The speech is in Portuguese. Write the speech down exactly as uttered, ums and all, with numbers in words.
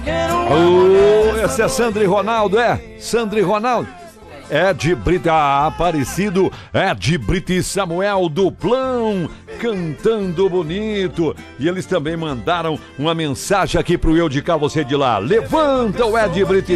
Oh, esse é Sandro e Ronaldo, é? Sandro e Ronaldo. Ed Brito, ah, Aparecido, Ed Brito e Samuel Duplão, cantando bonito. E eles também mandaram uma mensagem aqui pro Eu de Cá, Você de Lá. Levanta o Ed Brito.